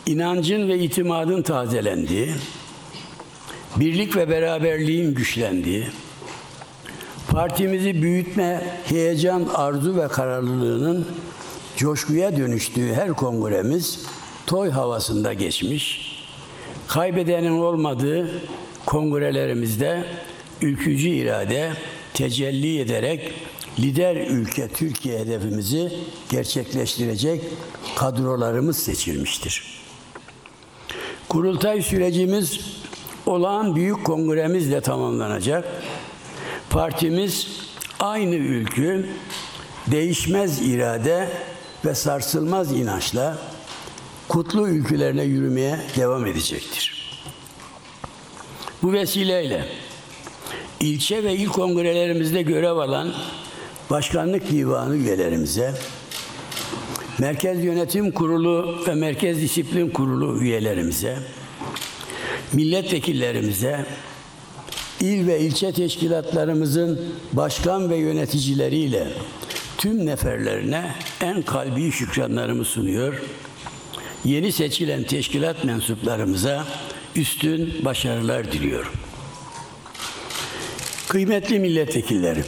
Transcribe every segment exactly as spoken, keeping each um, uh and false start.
inancın ve itimadın tazelendiği, birlik ve beraberliğin güçlendiği, partimizi büyütme, heyecan, arzu ve kararlılığının coşkuya dönüştüğü her kongremiz toy havasında geçmiş, kaybedenin olmadığı kongrelerimizde ülkücü irade tecelli ederek lider ülke Türkiye hedefimizi gerçekleştirecek kadrolarımız seçilmiştir. Kurultay sürecimiz olağan büyük kongremizle tamamlanacak. Partimiz aynı ülkü, değişmez irade ve sarsılmaz inançla kutlu ülkülerine yürümeye devam edecektir. Bu vesileyle ilçe ve il kongrelerimizde görev alan Başkanlık Divanı üyelerimize, Merkez Yönetim Kurulu ve Merkez Disiplin Kurulu üyelerimize, milletvekillerimize, il ve ilçe teşkilatlarımızın başkan ve yöneticileriyle tüm neferlerine en kalbi şükranlarımı sunuyor. Yeni seçilen teşkilat mensuplarımıza üstün başarılar diliyorum. Kıymetli milletvekilleri,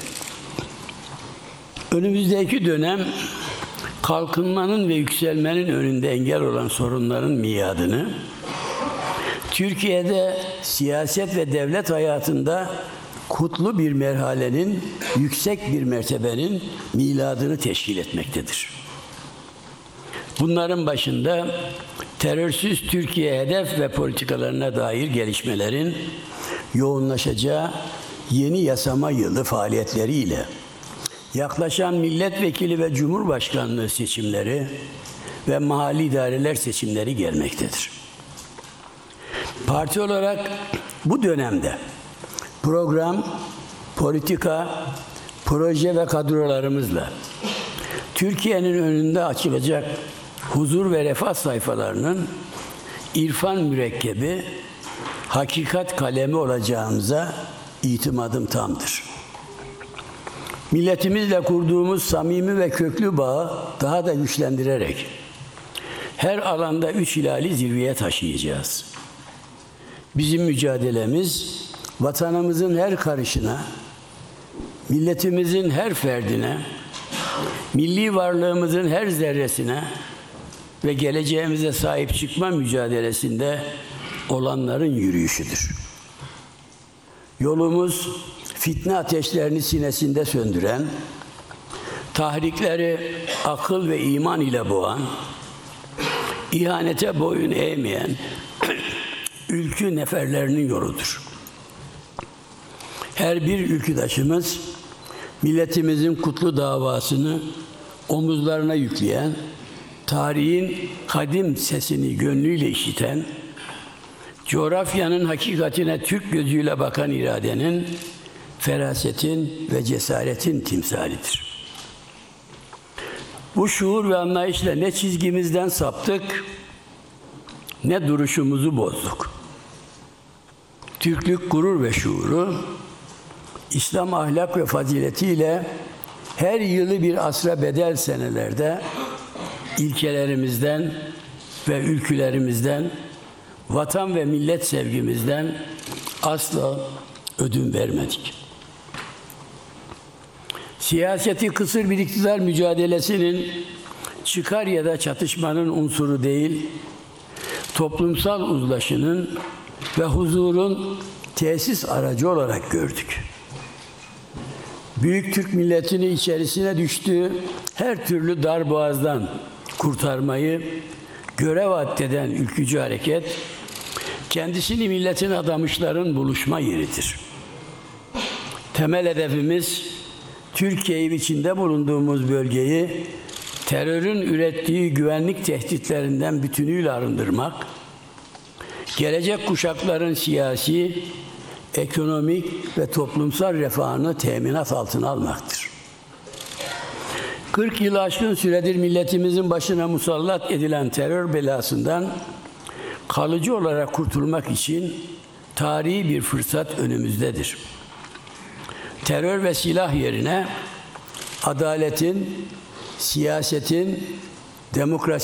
önümüzdeki dönem kalkınmanın ve yükselmenin önünde engel olan sorunların miadını, Türkiye'de siyaset ve devlet hayatında kutlu bir merhalenin, yüksek bir mertebenin miladını teşkil etmektedir. Bunların başında terörsüz Türkiye hedef ve politikalarına dair gelişmelerin yoğunlaşacağı yeni yasama yılı faaliyetleriyle yaklaşan milletvekili ve cumhurbaşkanlığı seçimleri ve mahalli idareler seçimleri gelmektedir. Parti olarak bu dönemde program, politika, proje ve kadrolarımızla Türkiye'nin önünde açılacak huzur ve refah sayfalarının irfan mürekkebi, hakikat kalemi olacağımıza itimadım tamdır. Milletimizle kurduğumuz samimi ve köklü bağı daha da güçlendirerek her alanda üç hilali zirveye taşıyacağız. Bizim mücadelemiz vatanımızın her karışına, milletimizin her ferdine, milli varlığımızın her zerresine ve geleceğimize sahip çıkma mücadelesinde olanların yürüyüşüdür. Yolumuz fitne ateşlerini sinesinde söndüren, tahrikleri akıl ve iman ile boğan, ihanete boyun eğmeyen ülkü neferlerinin yoludur. Her bir ülküdaşımız milletimizin kutlu davasını omuzlarına yükleyen, tarihin kadim sesini gönlüyle işiten, coğrafyanın hakikatine Türk gözüyle bakan iradenin, ferasetin ve cesaretin timsalidir. Bu şuur ve anlayışla ne çizgimizden saptık, ne duruşumuzu bozduk. Türklük gurur ve şuuru, İslam ahlak ve faziletiyle her yılı bir asra bedel senelerde ilkelerimizden ve ülkülerimizden, vatan ve millet sevgimizden asla ödün vermedik. Siyaseti kısır bir iktidar mücadelesinin çıkar ya da çatışmanın unsuru değil, toplumsal uzlaşının ve huzurun tesis aracı olarak gördük. Büyük Türk milletini içerisine düştüğü her türlü darboğazdan kurtarmayı görev addeden ülkücü hareket, kendisini milletin adamışların buluşma yeridir. Temel hedefimiz, Türkiye'yi içinde bulunduğumuz bölgeyi terörün ürettiği güvenlik tehditlerinden bütünüyle arındırmak, gelecek kuşakların siyasi, ekonomik ve toplumsal refahını teminat altına almaktır. kırk yılı aşkın süredir milletimizin başına musallat edilen terör belasından kalıcı olarak kurtulmak için tarihi bir fırsat önümüzdedir. Terör ve silah yerine adaletin, siyasetin, demokrasi